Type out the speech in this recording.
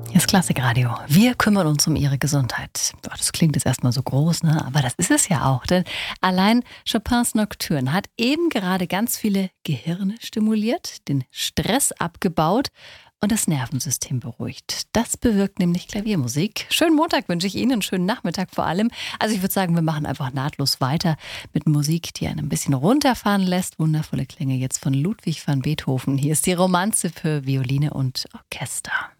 Hier ist Klassikradio. Wir kümmern uns um Ihre Gesundheit. Boah, das klingt jetzt erstmal so groß, ne? Aber das ist es ja auch. Denn allein Chopins Nocturne hat eben gerade ganz viele Gehirne stimuliert, den Stress abgebaut und das Nervensystem beruhigt. Das bewirkt nämlich Klaviermusik. Schönen Montag wünsche ich Ihnen, einen schönen Nachmittag vor allem. Also ich würde sagen, wir machen einfach nahtlos weiter mit Musik, die einen ein bisschen runterfahren lässt. Wundervolle Klänge jetzt von Ludwig van Beethoven. Hier ist die Romanze für Violine und Orchester.